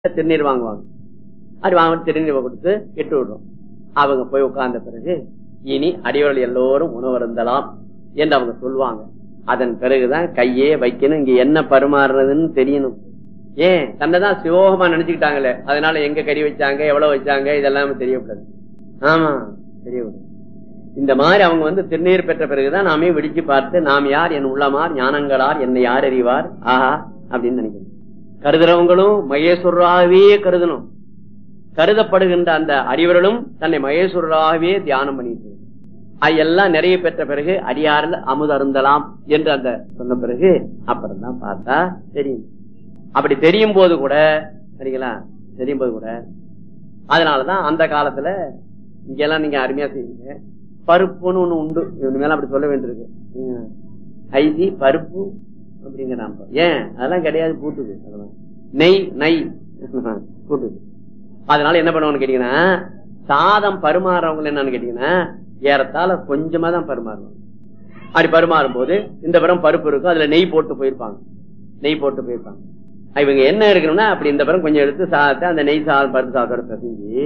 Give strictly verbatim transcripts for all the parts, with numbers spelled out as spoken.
திருநீர் வாங்குவாங்க. அது வாங்க திருநீர் கொடுத்து எட்டு விடுறோம். அவங்க போய் உட்கார்ந்த பிறகு இனி அடியவர்கள் எல்லோரும் உணவருந்தலாம் என்று அவங்க சொல்லுவாங்க. அதன் பிறகுதான் கையே வைக்கணும். இங்க என்ன பரிமாறுறதுன்னு தெரியணும். ஏன் தன்னைதான் சிவோகமா நினைச்சுக்கிட்டாங்களே, அதனால எங்க கறி வச்சாங்க, எவ்வளவு வச்சாங்க, இதெல்லாம் தெரியக்கூடாது. ஆமா தெரியக்கூடாது. இந்த மாதிரி அவங்க வந்து திருநீர் பெற்ற பிறகுதான் நாமே விடிச்சு பார்த்து நாம் யார், என் உள்ளமார் ஞானங்களார், என்னை யார் அறிவார், ஆஹா அப்படின்னு நினைக்கணும். கருதுறவங்களும் மகேஸ்வரராகவே கருதணும். கருதப்படுகின்ற அந்த அறிவர்களும் தன்னை மகேஸ்வரராகவே தியானம் பண்ணிட்டு அதெல்லாம் நிறைய பெற்ற பிறகு அடியாரில் அமுது அருந்தலாம் என்று அந்த சொன்ன பிறகு அப்புறம் தான் பார்த்தா தெரியும். அப்படி தெரியும் போது கூட சரிங்களா, தெரியும் போது கூட அதனாலதான் அந்த காலத்துல இங்கெல்லாம் நீங்க அருமையா செய்வீங்க. பருப்புன்னு ஒண்ணு உண்டு. இவனுமேல அப்படி சொல்ல வேண்டியிருக்கு. ஐசி பருப்பு அப்படிங்கிற ஏன் அதெல்லாம் கிடையாது, கூட்டுது. அதெல்லாம் நெய் நெய் கூட்டுது. அதனால என்ன பண்ணுவோம்னு கேட்டீங்கன்னா, சாதம் பருமாறவங்க என்னன்னு கேட்டீங்கன்னா ஏறத்தால கொஞ்சமா தான் பருமாறுவாங்க. அப்படி பருமாறும் போது இந்த புறம் பருப்பு இருக்கும், அதுல நெய் போட்டு போயிருப்பாங்க. நெய் போட்டு போயிருப்பாங்க. இவங்க என்ன எடுக்கணும்னா அப்படி இந்த புறம் கொஞ்சம் எடுத்து சாதத்தை அந்த நெய் சாதம் பருப்பு சாதத்தோட பிசைஞ்சு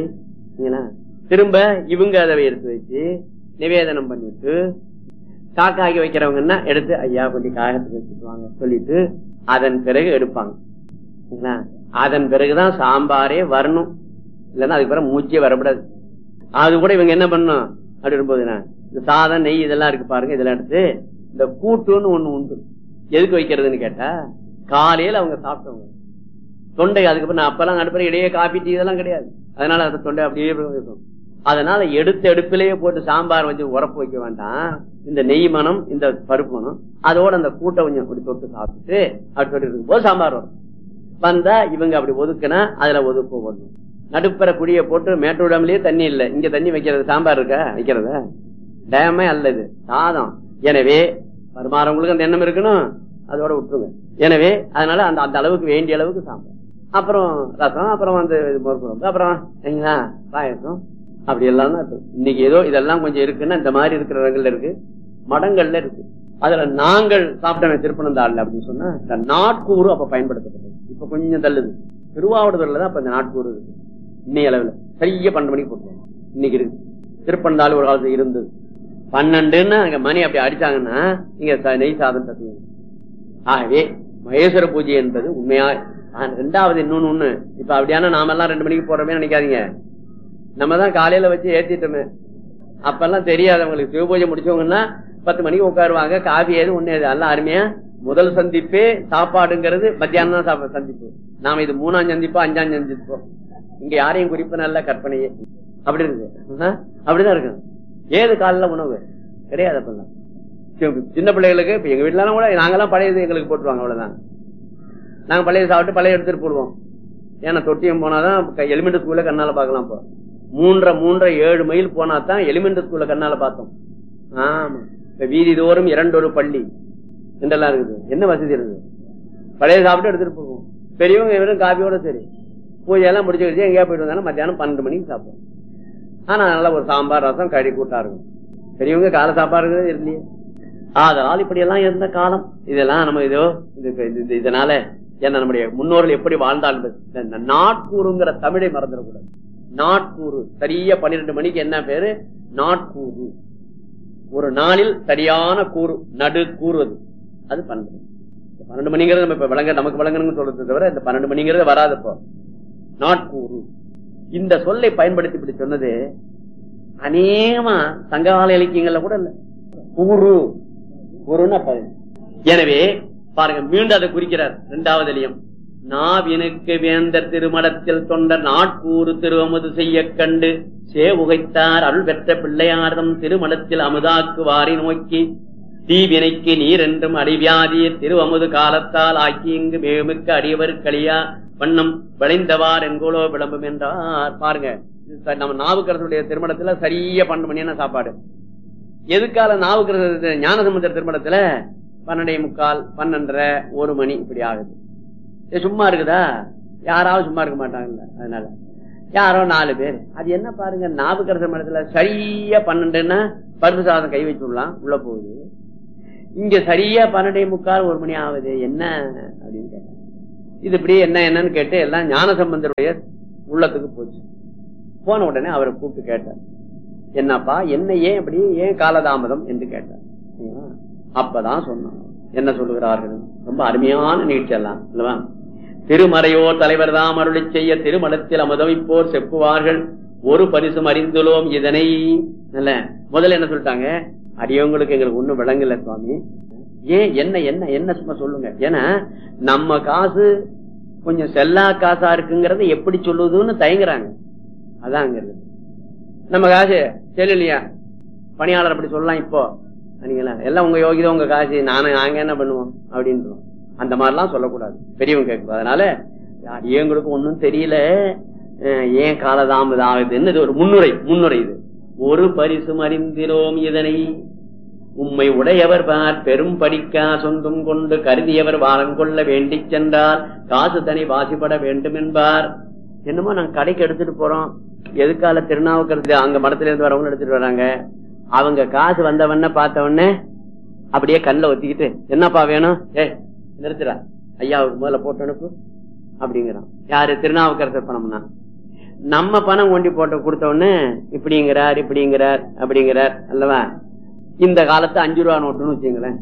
திரும்ப இவங்க அதை எடுத்து வச்சு நிவேதனம் பண்ணிட்டு காக்காக்கி வைக்கிறவங்கன்னா எடுத்து ஐயா கொஞ்சம் காகத்துக்கு வச்சுக்குவாங்க சொல்லிட்டு அதன் பிறகு எடுப்பாங்க. அதன் பிறகுதான் சாம்பாரே வரணும். இல்லைன்னா அதுக்கு பிறகு மூச்சே வரக்கூடாது. அது கூட இவங்க என்ன பண்ணும் அப்படி இருக்கும்போதுன்னா இந்த சாதம் நெய் இதெல்லாம் இருக்கு பாருங்க, இதெல்லாம் எடுத்து இந்த கூட்டுன்னு ஒண்ணு உண்டு. எதுக்கு வைக்கிறதுன்னு கேட்டா காலையில அவங்க சாப்பிட்டவங்க தொண்டை, அதுக்கப்புறம் நான் அப்பெல்லாம் நடுப்புற இடையே காப்பி டீ இதெல்லாம் கிடையாது. அதனால அந்த தொண்டை அப்படியே இருக்கும். அதனால எடுத்த எடுப்பிலேயே போட்டு சாம்பார் வச்சு உரப்பு வைக்க வேண்டாம். இந்த நெய் மனம் இந்த பருப்பு மனம் அதோட அந்த கூட்டை கொஞ்சம் அப்படி தொட்டு சாப்பிட்டு அப்படி சொல்லிட்டு இருக்கும் போது சாம்பார் வரும். வந்தா இவங்க அப்படி ஒதுக்குனா அதுல ஒதுக்க போடணும். நடுப்பற குடியை போட்டு மேட்டூடாமலேயே தண்ணி இல்லை, இங்க தண்ணி வைக்கிறது சாம்பார் இருக்கா வைக்கிறத டயமே அல்ல இது சாதம். எனவே பரிமாறவங்களுக்கு அந்த எண்ணம் இருக்கணும், அதோட விட்டுருங்க. எனவே அதனால அந்த அந்த அளவுக்கு வேண்டிய அளவுக்கு சாம்பார், அப்புறம் ரசம், அப்புறம் வந்து மோர்குழம்பு, அப்புறம் சரிங்களா பாயசம், அப்படி எல்லாம் தான் இருக்கு. இன்னைக்கு ஏதோ இதெல்லாம் கொஞ்சம் இருக்குன்னா இந்த மாதிரி இருக்கிற இடங்கள்ல இருக்கு, மடங்கள்ல இருக்கு. அதுல நாங்கள் சாப்பிட்ட திருப்பனந்தாள் அப்படின்னு சொன்னா இந்த நாட்கூறு அப்ப பயன்படுத்தப்பட்டது. இப்ப கொஞ்சம் தள்ளுது. திருவாவூர்ல தான் அப்ப இந்த நாட்கூறு இருக்கு. இன்னைய அளவுல சரியா பன்னெண்டு மணிக்கு போட்டுருவாங்க. இன்னைக்கு இருக்கு. திருப்பனந்தாள் ஒரு காலத்துல இருந்தது. பன்னெண்டுன்னு அங்க மணி அப்படி அடிச்சாங்கன்னா நீங்க நெய் சாதம் தருவீங்க. ஆகவே மகேஸ்வர பூஜை என்பது உண்மையா ரெண்டாவது இன்னொன்னு ஒண்ணு. இப்ப அப்படியான நாம எல்லாம் ரெண்டு மணிக்கு போறோமே நினைக்காதீங்க. நம்ம தான் காலையில வச்சு ஏத்திட்டோமே. அப்பெல்லாம் தெரியாதவங்களுக்கு சிவபூஜை முடிச்சவங்கன்னா பத்து மணிக்கு உட்காருவாங்க. காஃபி ஏது ஒண்ணு ஏது எல்லாம் அருமையா. முதல் சந்திப்பே சாப்பாடுங்கிறது மத்தியானம் தான் சந்திப்பு. நாம இது மூணாம் சந்திப்போ அஞ்சாம் சந்திப்போம். இங்க யாரையும் குறிப்பு நல்ல கற்பனையே அப்படி இருக்கு. அப்படிதான் இருக்கு. ஏது காலைல உணவு கிடையாது. அப்பெல்லாம் சின்ன பிள்ளைகளுக்கு இப்ப எங்க வீட்டுலாம் கூட நாங்கெல்லாம் பழையது எங்களுக்கு போட்டுருவாங்க. அவ்வளவுதான். நாங்க பழைய சாப்பிட்டு பழைய எடுத்துட்டு போடுவோம். ஏன்னா தொட்டியம் போனாதான் எலிமெண்டரி ஸ்கூல்ல கண்ணால பாக்கலாம். இப்போ மூன்றரை மூன்றரை ஏழு மைல் போனா தான் எலிமெண்டரி ஸ்கூல்ல கண்ணால பார்த்தோம். ஆமா, இப்ப வீதி தோறும் இரண்டொரு பள்ளி என்றெல்லாம் இருக்குது. என்ன வசதி இருக்குது? பழைய சாப்பிட்டு எடுத்துட்டு போவோம். பெரியவங்க வெறும் காபியோட சரி பூஜையெல்லாம் முடிச்சு வச்சு எங்கேயா போயிட்டு வந்தாலும் மத்தியானம் பன்னெண்டு மணிக்கு சாப்பிடுவோம். ஆனா நல்ல ஒரு சாம்பார் ரசம் கறி கூட்டா இருக்கும். பெரியவங்க காலை சாப்பாடு இல்லையே. அதனால இப்படி எல்லாம் இருந்த காலம் இதெல்லாம் நம்ம இதோ இதனால என்ன நம்முடைய முன்னோர்கள் எப்படி வாழ்ந்தாலும் நாட்கூறுங்கிற தமிழை மறந்துடக்கூடாது. நாட்கூறு சரியா பன்னிரெண்டு மணிக்கு என்ன பேரு? நாட்கூறு. ஒரு நாளில் சரியான கூறு நடு கூறுவது அது பன்னெண்டு. பன்னெண்டு மணிங்கிறது நம்ம இப்ப விளங்க நமக்கு விளங்கணும்னு சொல்றது தவிர இந்த பன்னெண்டு மணிங்கிறது வராதுப்போ. நாட்கூறு இந்த சொல்லை பயன்படுத்தி இப்படி சொன்னது அநேகமா சங்ககால இலக்கியங்கள்ல கூட இல்ல. கூறு கூறுன்னு. எனவே பாருங்க மீண்டும் அதை குறிக்கிறார் இரண்டாவது இலயம். நாவினுக்கு வேந்தர் திருமடத்தில் தொண்டர் நாட்கூறு திருவமுது செய்ய கண்டு சே உகைத்தார் அருள் பெற்ற பிள்ளையார்தம் திருமடத்தில் அமுதாக்கு வாரி நோக்கி தீவினைக்கு நீர் என்றும் அடிவியாதிய திருவமுது காலத்தால் ஆக்கி இங்கு மேமிக்க அடியவர் களியா வண்ணம் விளைந்தவார் எங்கோலோ விளம்பும் என்றார். பாருங்க நம்ம நாவுக்கரசருடைய திருமணத்துல சரியா பன்னெண்டு மணி என்ன சாப்பாடு. எதுக்கால நாவுக்கரசர் ஞானசமுத்திர திருமணத்துல பன்னெண்டே முக்கால் பன்னெண்டரை ஒரு மணி இப்படி ஆகுது. சும்மா இருக்குதா? யாராவது சும்மா இருக்க மாட்டாங்கல்ல. அதனால யாரோ நாலு பேர். அது என்ன பாருங்க, நாவுக்கரசர் மடத்துல சரியா பன்னெண்டுன்னா பருப்பு சாதம் கை வச்சுடலாம் உள்ள போகுது. இங்க சரியா பன்னெண்டே முக்கால் ஒரு மணி ஆகுது என்ன அப்படின்னு கேட்டாங்க. இது இப்படி என்ன என்னன்னு கேட்டு எல்லாம் ஞானசம்பந்தருடைய உள்ளத்துக்கு போச்சு. போன உடனே அவரை கூப்பிட்டு கேட்டார், என்னப்பா என்ன ஏன் இப்படி ஏன் காலதாமதம் என்று கேட்டார். அப்பதான் சொன்னாங்க என்ன சொல்லுகிறார்கள். ரொம்ப அருமையான நிகழ்ச்சி எல்லாம் இல்லவா. திருமறையோர் தலைவர் தாம் அருளி செய்ய திருமணத்தில் அமுதமிப்போர் செப்புவார்கள் ஒரு பரிசும் அறிந்துள்ளோம் இதனை. இல்ல முதல்ல என்ன சொல்லிட்டாங்க, அடியவங்களுக்கு எங்களுக்கு ஒண்ணும் விளங்கல சுவாமி, ஏன் என்ன என்ன என்ன சும்மா சொல்லுங்க. ஏன்னா நம்ம காசு கொஞ்சம் செல்லா காசா இருக்குங்கிறத எப்படி சொல்லுதுன்னு தயங்குறாங்க. அதான் அங்க இருக்கு. நம்ம காசு செல்லையா பணியாளர் அப்படி சொல்லலாம். இப்போ எல்லாம் உங்க யோகிதம் உங்க காசு, நானும் நாங்க என்ன பண்ணுவோம் அப்படின்னு அந்த மாதிரிலாம் சொல்லக்கூடாது, பெரியவங்க கேட்கும். அதனால எங்களுக்கு ஒன்னும் தெரியல, ஏன் காலதாமதம் ஆகுதுன்னு இது ஒரு முன்னுரை. முன்னுரை இது ஒரு பரிசு அறிந்திரோம் இதனை உம்மை உடையவர் பார் பெரும் படிக்கா சொந்தம் கொண்டு கருதியவர் வாரம் கொள்ள வேண்டி சென்றால் காசு தனி வாசிப்பட வேண்டும் என்பார். என்னமோ நாங்க கடைக்கு எடுத்துட்டு போறோம், எதுக்கால திருநாவுக்கரசு அங்க மடத்துல இருந்து வரவங்க எடுத்துட்டு வராங்க. அவங்க காசு வந்தவன பார்த்தவொடனே அப்படியே கண்ணில் ஒத்திக்கிட்டு என்னப்பா வேணும், ஏ நிறுத்துறா ஐயாவுக்கு முதல்ல போட்டு அனுப்பு அப்படிங்கிறான். யாரு? திருநாவுக்கரசர் பணம்னா. நம்ம பணம் கொண்டி போட்டு கொடுத்த உடனே இப்படிங்கிறார் இப்படிங்கிறார் அப்படிங்கிறார் அல்லவா. இந்த காலத்து அஞ்சு ரூபா நோட்டுன்னு வச்சுங்களேன்.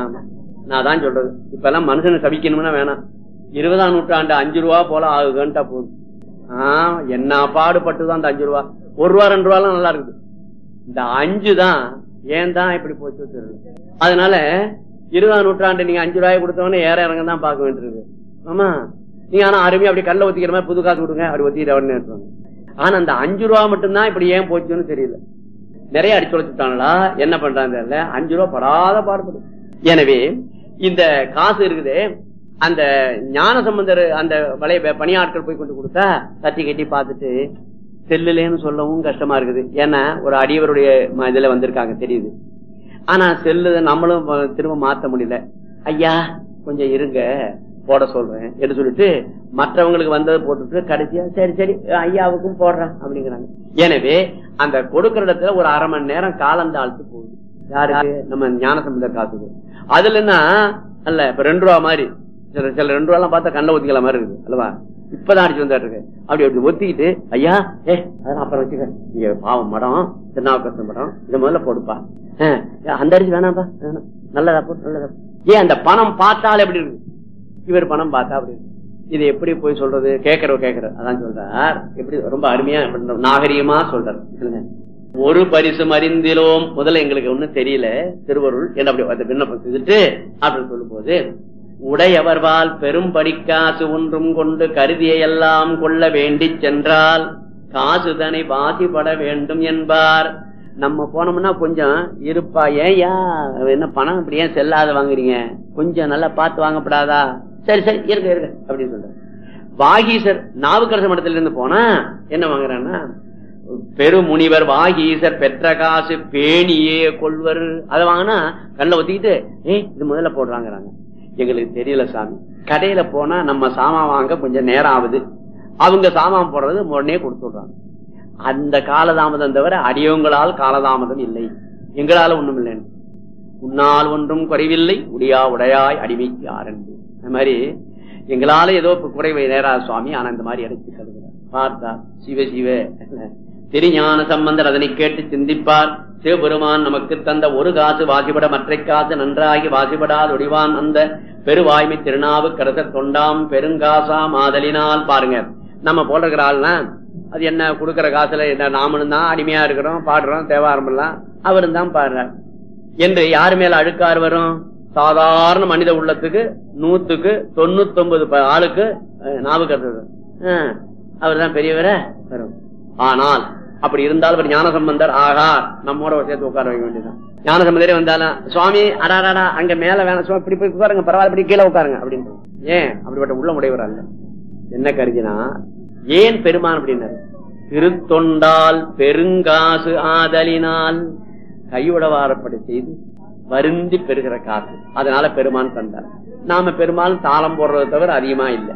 நான் தான் சொல்றது, இப்ப எல்லாம் மனுஷனை சபிக்கணும்னா வேணாம், இருபதாம் நூற்றாண்டு அஞ்சு ரூபா போல ஆகுதுன்ட்டா போதும். ஆஹ் என்ன பாடுபட்டுதான் அந்த அஞ்சு ரூபா. ஒரு ரூபா ரெண்டு ரூபாலாம் நல்லா இருக்குது, இந்த அஞ்சு தான் ஏன் தான் இப்படி போச்சு தெரியல. அதனால இருபதாம் நூற்றாண்டு நீங்க அஞ்சு ரூபாய் கொடுத்தவொடனே ஏற இறங்க தான் பார்க்க வேண்டியிருக்கு. ஆமா நீங்க ஆனா அருமையா அப்படி கல்ல ஒத்திக்கிற மாதிரி புது காசு கொடுங்க அப்படி ஒத்திக்கிட்ட உடனே எடுத்துவாங்க. ஆனா அந்த அஞ்சு ரூபா மட்டும்தான் இப்படி ஏன் போச்சுன்னு தெரியல. நிறைய அடிச்சு வச்சுட்டாங்களா என்ன பண்றாங்க தெரியல, அஞ்சு ரூபா படாத பாடுபடும். எனவே இந்த காசு இருக்குது, அந்த ஞான சம்பந்தர் அந்த வளைய பணியாட்கள் போய் கொண்டு கொடுத்தா தட்டி கட்டி பார்த்துட்டு செல்லுலேன்னு சொல்லவும் கஷ்டமா இருக்குது. ஏன்னா ஒரு அடியவருடைய இதுல வந்திருக்காங்க தெரியுது. ஆனா செல்லு நம்மளும் திரும்ப மாத்த முடியல. ஐயா கொஞ்சம் இருங்க போட சொல்றேன் என்று சொல்லிட்டு மற்றவங்களுக்கு வந்ததை போட்டுட்டு கடைசியா சரி சரி ஐயாவுக்கும் போடுறேன் அப்படிங்கிறாங்க. எனவே அந்த கொடுக்கிற இடத்துல ஒரு அரை மணி நேரம் காலம் தாழ்த்து போகுது. யாருக்கு? நம்ம ஞானசம்பந்தர் காசுக்கு. அதுல என்ன அல்ல இப்ப ரெண்டு ரூபா மாதிரி சில சில ரெண்டு ரூபா எல்லாம் பார்த்தா கண்ட ஒத்திக்கல மாதிரி இருக்குது அல்லவா. இப்பதான் அடிச்சு வந்தாட்டு இருக்கு. அப்படி அப்படி ஒத்திக்கிட்டு ஐயா ஏ அதெல்லாம் அப்புறம் வச்சுக்க, இங்க பாவம் மடம் திருநாவுக்கரசர் மடம் இதை முதல்ல போடுப்பா, அந்த அரிசி வேணாம்பா நல்லதா போ நல்லதா. ஏன் அந்த பணம் பார்த்தாலே எப்படி இருக்கு, இவர் பணம் பார்த்தா அப்படி இருக்கு. இது எப்படி போய் சொல்றது, கேட்கறவ கேட்கற அதான் சொல்றார். எப்படி ரொம்ப அருமையா நாகரிகமா சொல்றாரு. ஒரு பரிசு அறிந்திலோம் முதல்ல எங்களுக்கு ஒண்ணும் தெரியல திருவருள் என்று அப்படி விண்ணப்பம் செய்துட்டு அப்படின்னு சொல்லும் போது உடையவர்வால் பெரும் படிக்காசு ஒன்றும் கொண்டு கருதிய எல்லாம் கொள்ள வேண்டி சென்றால் காசு தனை வாசிப்பட வேண்டும் என்பார். நம்ம போனோம்னா கொஞ்சம் இருப்பா, ஏயா என்ன பணம் இப்படி ஏன் செல்லாத வாங்குறீங்க, கொஞ்சம் நல்லா பார்த்து வாங்கப்படாதா, சரி சரி இருக்க இருக்க அப்படின்னு சொல்ற. வாகீசர் நாவுக்கரசர் மடத்துல இருந்து போனா என்ன வாங்குறான்னா பெருமுனிவர் வாகீசர் பெற்ற காசு பேணியே கொள்வர். அதை வாங்கினா கண்ணில் ஒத்திக்கிட்டு ஏய் இது முதல்ல போடுறாங்கிறாங்க. எங்களுக்கு தெரியல சாமி, கடையில போனா நம்ம சாமான் வாங்க கொஞ்சம் நேரம் ஆகுது, அவங்க சாமான் போடுறது உடனே கொடுத்துடுறாங்க. அந்த காலதாமதம் தவிர அடியவங்களால் காலதாமதம் இல்லை, எங்களால ஒண்ணும் இல்லைன்னு. உன்னால் ஒன்றும் குறைவில்லை உடையா உடையாய் அடிமைக்கு ஆரம்பி. அந்த மாதிரி எங்களால ஏதோ குறைவை நேரா சுவாமி, ஆனா இந்த மாதிரி அடைச்சு கருதுகிறார். பார்த்தா சிவ சிவ திருஞான சம்பந்தர் அதனை கேட்டு சிந்திப்பார். சிவபெருமான் நமக்கு தந்த ஒரு காசு வாசிபட மற்ற காசு நன்றாகி வாசிபடால் ஒடிவான் அந்த பெருவாய்மை திருநாவுக்கரசர் தொண்டாம் பெருங்காசாம் ஆதலினால். பாருங்க நம்ம போல இருக்கிற ஆள்னா அது என்ன கொடுக்கற காசுல என்ன நாமளும் தான் அடிமையா இருக்கிறோம், பாடுறோம் தேவாரம் எல்லாம் அவரும் தான் பாடுறார் என்று யாரு மேல அழுக்காறு வரும்? சாதாரண மனித உள்ளத்துக்கு நூத்துக்கு தொண்ணூத்தி ஒன்பது ஆளுக்கு நாவுக்கரசர் அவர் தான் பெரியவர வரும். ஆனால் அப்படி இருந்தாலும் ஒரு ஞான சம்பந்தர் ஆகா நம்மோட சேர்த்து உட்கார வைக்க வேண்டியதான். ஞான சம்பந்தரே வந்தாலும் சுவாமி அடாடா அங்க மேல வேணாம் சுவாமி இப்படி போய் உட்காருங்க, பரவாயில்ல இப்படி கீழே உட்காருங்க அப்படின்னு. ஏன் அப்படிப்பட்ட உள்ள உடையவர் அல்ல. என்ன கருதினா ஏன் பெருமான் அப்படின்னாரு, திருத்தொண்டால் பெருங்காசு ஆதலினால் கையுடவாரப்படி செய்து வருந்தி பெறுகிற காசு, அதனால பெருமான் தந்தார். நாம பெருமாள் தாளம் போடுறதை தவிர அதிகமா இல்லை,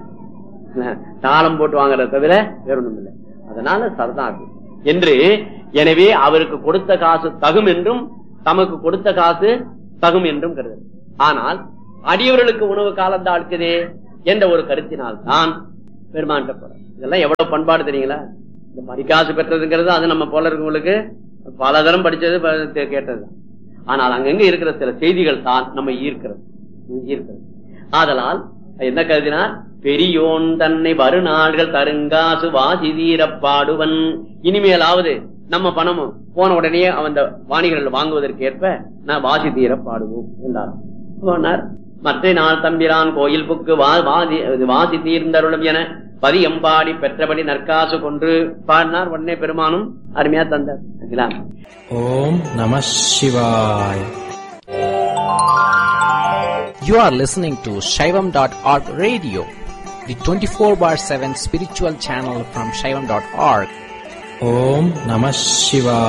தாளம் போட்டு வாங்குறத தவிர வேற ஒண்ணும் இல்லை. அதனால சரதாகு என்று. எனவே அவருக்கு கொடுத்த காசு தகும் என்றும் தமக்கு கொடுத்த காசு தகும் என்றும் கருது. ஆனால் அடியவர்களுக்கு உணவு காலம் தான் அடுக்குதே, என்ற ஒரு கருத்தினால் தான் பெருமான் போறார். இதெல்லாம் எவ்வளவு பண்பாடு தெரியுங்களா? இந்த மணிக்காசு பெற்றதுங்கிறது அது நம்ம போல இருக்கவங்களுக்கு பலதரம் படிச்சது கேட்டதுதான். ஆனால் அங்கங்க இருக்கிற சில செய்திகள் தான் நம்ம ஈர்க்கிறது ஈர்க்கிறது ஆதலால் என்ன கருதினார்? பெரியோன் தன்னை வருநாள்கள் தருங்காசு வாசி தீரப்பாடுவன். இனிமேலாவது நம்ம பணமும் போன உடனே அந்த வாணிகர்கள் வாங்குவதற்கு ஏற்ப நான் வாசி தீர பாடுவோம் என்றார். மற்ற நாள் தம்பிரான் கோயில் புக்கு வாசி தீர்ந்தருளும் என பதியம்பாடி பெற்றபடி நற்காசு கொன்று பாடினார். உடனே பெருமானும் அருமையா தந்தார். ஓம் நம சிவாய. You are listening to Shaivam dot org radio, the twenty-four bar seven spiritual channel from Shaivam dot org. Om Namah Shivaya.